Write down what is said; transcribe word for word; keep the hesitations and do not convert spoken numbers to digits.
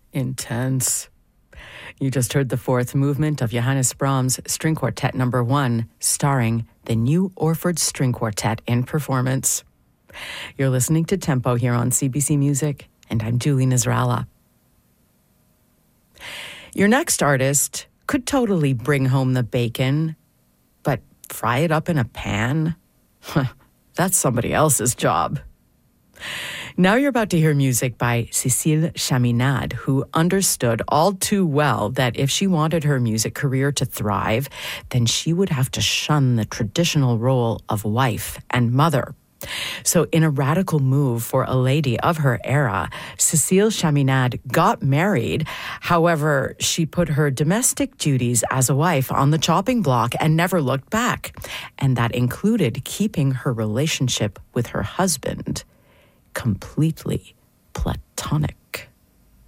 Intense. You just heard the fourth movement of Johannes Brahms' String Quartet Number One, starring the New Orford String Quartet in performance. You're listening to Tempo here on C B C Music, and I'm Julie Nasrallah. Your next artist could totally bring home the bacon, but fry it up in a pan? That's somebody else's job. Now you're about to hear music by Cécile Chaminade, who understood all too well that if she wanted her music career to thrive, then she would have to shun the traditional role of wife and mother. So in a radical move for a lady of her era, Cécile Chaminade got married. However, she put her domestic duties as a wife on the chopping block and never looked back. And that included keeping her relationship with her husband completely platonic.